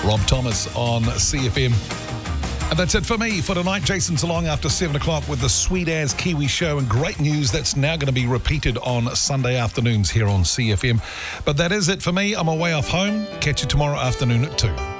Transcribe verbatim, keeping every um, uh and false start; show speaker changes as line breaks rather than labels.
Rob Thomas on C F M. And that's it for me for tonight. Jason's along after seven o'clock with the Sweet As Kiwi Show, and great news that's now going to be repeated on Sunday afternoons here on C F M. But that is it for me. I'm away off home. Catch you tomorrow afternoon at two.